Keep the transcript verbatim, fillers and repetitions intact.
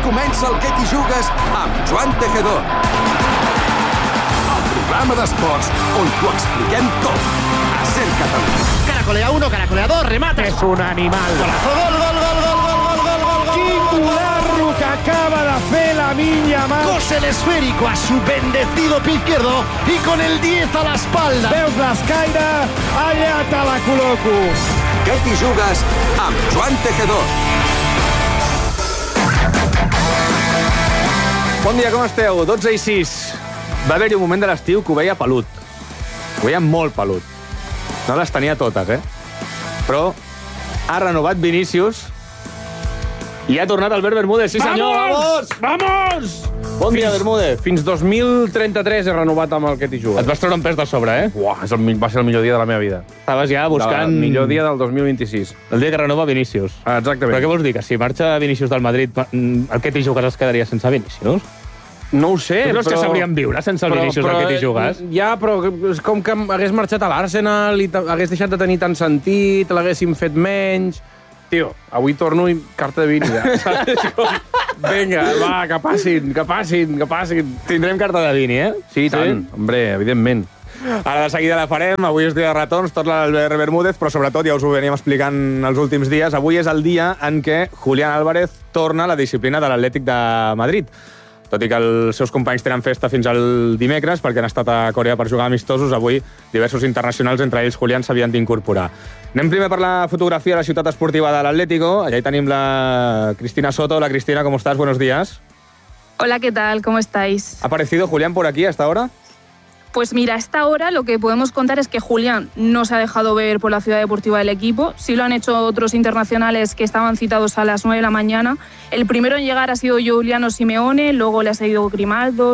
comença el Què t'hi jugues amb Joan Tejedor. El programa d'esports on t'ho expliquem tot. A Ser Catalunya. Caracolea uno, caracolea dos, remata. És un animal. Golazo, gol, gol, gol, gol, gol, gol, gol, gol, gol. Quin golazo que acaba de fer Lamine Yamal. Cose el esférico a su bendecido pie izquierdo y con el diez a la espalda. Veus l'escaire? Allà te la col·loco. Què t'hi jugues amb Joan Tejedor. Bon dia, com esteu? dotze i sis. Va haver-hi un moment de l'estiu que ho veia pelut. Ho veia molt pelut. No les tenia totes, eh? Però ha renovat Vinícius i ha tornat Albert Bermúdez. Sí, senyor! Vamos! Vamos! Bon dia, Bermúdez. Fins dos mil trenta-tres he renovat amb el Què t'hi jugues. Et vas treure un pes de sobre, eh? Uah, és el, va ser el millor dia de la meva vida. Estaves ja buscant... El millor dia del dos mil vint-i-sis. El dia que renova Vinícius. Ah, exactament. Però què vols dir? Que si marxa Vinícius del Madrid, el Què t'hi jugues es quedaria sense Vinícius? No ho sé, Tu creus però... que sabríem viure sense el però, Vinícius però, del Què t'hi jugues? Ja, però és com que hagués marxat a l'Arsenal i hagués deixat de tenir tant sentit, l'haguéssim fet menys... Tio, avui torno i carta de Vini, ja. Saps? Vinga, va, que passin, que passin, que passin. Tindrem carta de Vini, eh? Sí, i tant, sí? Hombre, evidentment. Ara de seguida la farem, avui és dia de retorns, tot l'Albert Bermúdez, però sobretot, ja us ho veníem explicant els últims dies, avui és el dia en què Julián Álvarez torna a la disciplina de l'Atlètic de Madrid. Tot i que els seus companys tenen festa fins al dimecres, perquè han estat a Corea per jugar amistosos, avui diversos internacionals, entre ells Julián, s'havien d'incorporar. Anem primer per la fotografia de la ciutat esportiva de l'Atlético. Allà hi tenim la Cristina Soto. Hola, Cristina, ¿cómo estás? Buenos días. Hola, ¿qué tal? ¿Cómo estáis? ¿Ha aparecido Julián por aquí hasta ahora? Pues mira, a esta hora lo que podemos contar es que Julián no se ha dejado ver por la ciudad deportiva del equipo. Sí lo han hecho otros internacionales que estaban citados a las nueve de la mañana. El primero en llegar ha sido Giuliano Simeone, luego le ha seguido Grimaldo,